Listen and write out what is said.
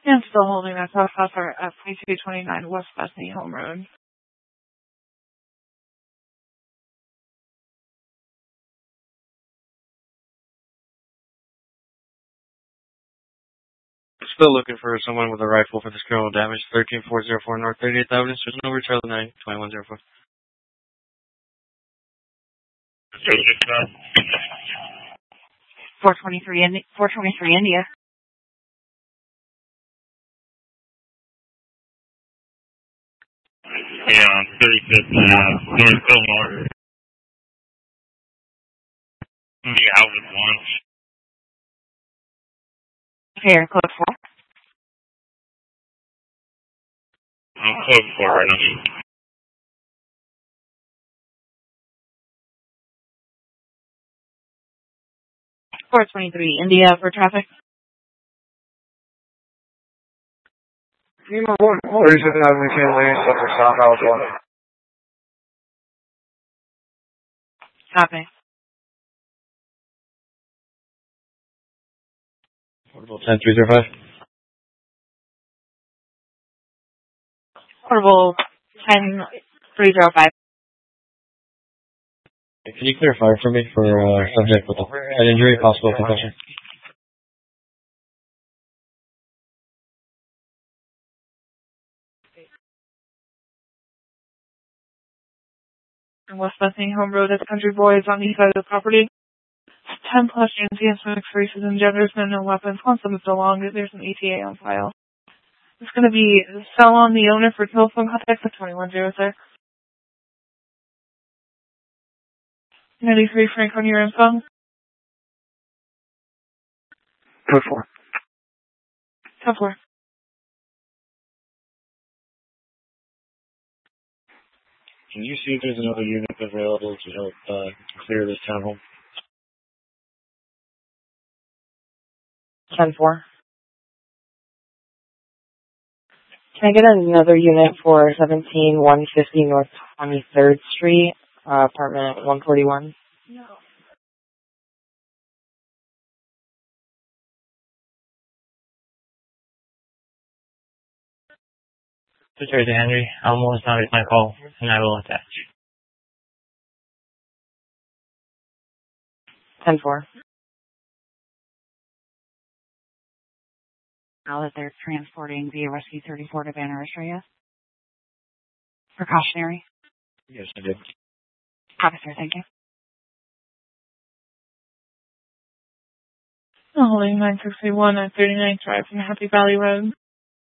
And still holding that South Hustler at 2229 West Bethany Home Road. Still looking for someone with a rifle for this criminal damage. 13404 North 38th Avenue. Switching over Charlie 9, 2104. 423 India. Yeah, on 35th North Fillmore. Be out with lunch. Here, code 4. I'm code 4 right now. 423 India for traffic. Lima 1, 37 Avenue, San Luis, for South California. Copy. Portable 10305. Portable 10305. Can you clarify for me for subject with an injury, possible concussion? And West Bethany Home Road at Country Boys on the east side of the property. 10 plus transient mixed races and genders, no weapons. Once them so long, there's an ETA on file. It's going to be sell on the owner for telephone contact at 2106. 93 Frank on your info. Code 4. Code 4. Can you see if there's another unit available to help clear this townhome? 10-4. Can I get another unit for 17150 North 23rd Street, apartment 141? No. Secretary Henry, I'll almost not get my call, and I will attach. 10-4. Now that they're transporting via Rescue 34 to Banner Estrella. Precautionary. Yes, I did. Officer, thank you. Holding 961 at 39th Drive from Happy Valley Road.